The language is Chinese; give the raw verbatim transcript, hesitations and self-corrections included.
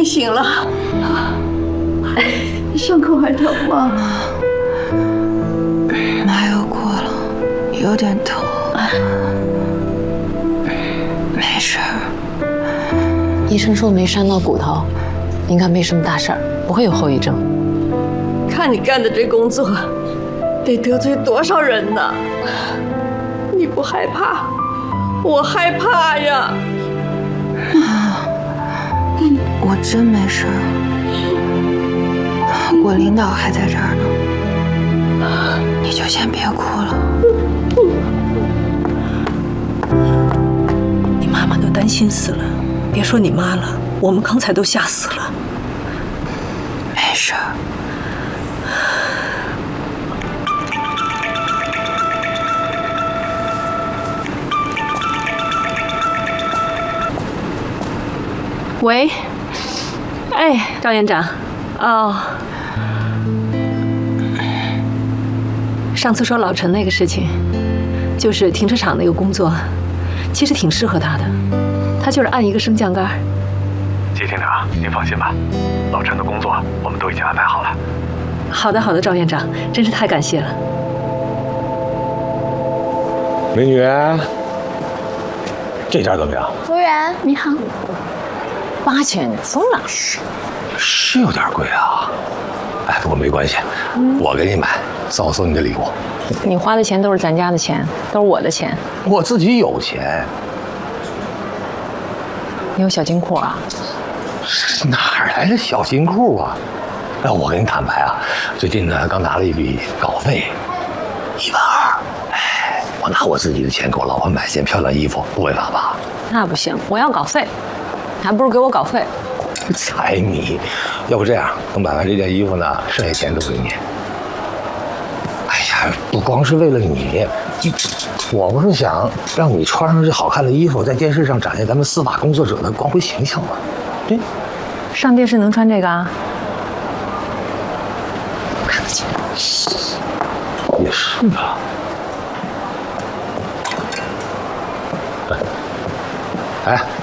醒了。伤口还疼吗？ 麻药过了，有点疼。没事儿。 医生说没伤到骨头，应该没什么大事儿，不会有后遗症。 看你干的这工作，得得罪多少人呢？你不害怕？我害怕呀。 妈，我真没事儿。我领导还在这儿呢，你就先别哭了。 你妈妈都担心死了，别说你妈了，我们刚才都吓死了。 没事儿。 喂，哎，赵院长，哦，上次说老陈那个事情，就是停车场那个工作，其实挺适合他的，他就是按一个升降杆。 季厅长，您放心吧，老陈的工作我们都已经安排好了。 好的，好的，赵院长，真是太感谢了。 美女，这家怎么样？ 服务员你好。 八千疯了， 是是有点贵啊。哎，不过没关系，嗯、我给你买，送送你的礼物。 你花的钱都是咱家的钱，都是我的钱。 我自己有钱。 你有小金库啊？ 哪来的小金库啊？哎，我跟你坦白啊，最近呢刚拿了一笔稿费，一万二。哎，我拿我自己的钱给我老婆买件漂亮衣服，不违法吧？ 那不行，我要稿费。还不如给我稿费。 财迷，要不这样，等买完这件衣服呢，剩下钱都给你。哎呀，不光是为了你，我不是想让你穿上这好看的衣服，在电视上展现咱们司法工作者的光辉形象吗？对， 上电视能穿这个啊？看得见。 也是啊。哎。哎